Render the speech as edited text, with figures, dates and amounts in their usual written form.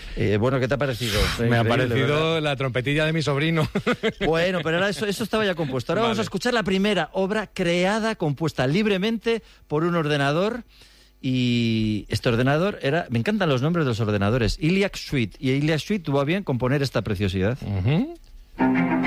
Bueno, ¿qué te ha parecido? Me ha Increíble, parecido ¿verdad? la trompetilla de mi sobrino. Bueno, pero ahora eso estaba ya compuesto. Ahora vamos a escuchar la primera obra creada, compuesta libremente por un ordenador. Y este ordenador era... Me encantan los nombres de los ordenadores. Iliac Suite. Y Iliac Suite tuvo a bien componer esta preciosidad. Uh-huh.